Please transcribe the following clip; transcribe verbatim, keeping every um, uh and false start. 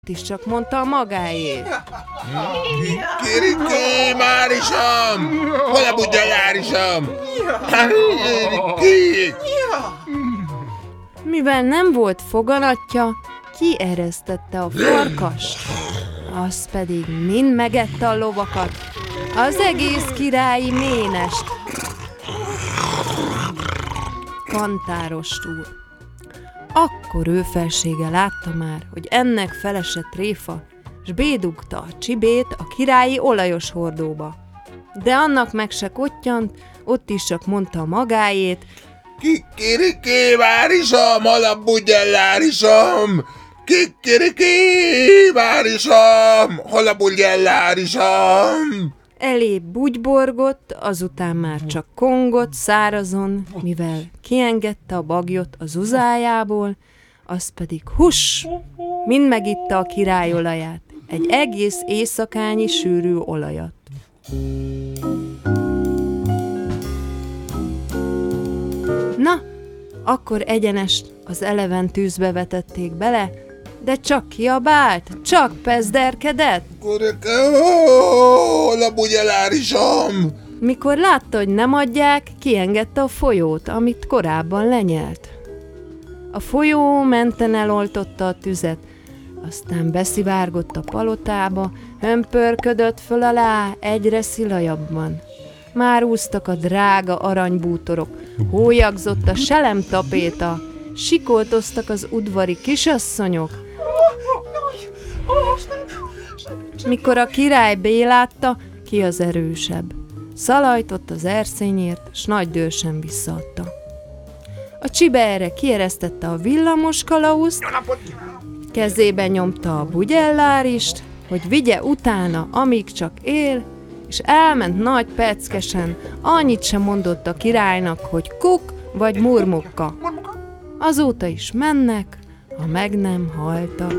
is csak mondta a magáét. Kiriki, Márisom! Hol a Budjellárisom? Mivel nem volt foganatja, kieresztette a farkast, az pedig mind megette a lovakat, az egész királyi ménest. Kantárost úr. Akkor ő felsége látta már, hogy ennek felesett tréfa, s bédugta a csibét a királyi olajos hordóba. De annak meg se kottyant, ott is csak mondta a magáét: Kikiriki, Márisom, hol a Budjellárisom? Kikiriki, Márisom, hol a Budjellárisom? Elébb bugyborgott, azután már csak kongott szárazon, mivel kiengedte a bagyot az uzájából, az pedig huss, mind megitta a királyolaját, egy egész éjszakányi sűrű olajat. Na, akkor egyenest az eleven tűzbe vetették bele, de csak kiabált, csak pezderkedett. Hol a Budjellárisom? Mikor látta, hogy nem adják, kiengedte a folyót, amit korábban lenyelt. A folyó menten eloltotta a tüzet, aztán beszivárgott a palotába, hömpörködött föl alá egyre szilajabban. Már úsztak a drága aranybútorok, hólyagzott a selemtapéta, sikoltoztak az udvari kisasszonyok. Mikor a király bélátta, ki az erősebb. Szalajtott az erszényért, s nagy dősen visszaadta. A csibe erre kieresztette a villamos kalauzt, kezébe nyomta a Budjellárist, hogy vigye utána, amíg csak él, és elment nagy peckesen, annyit sem mondott a királynak, hogy kuk vagy murmukka. Azóta is mennek, ha meg nem haltak.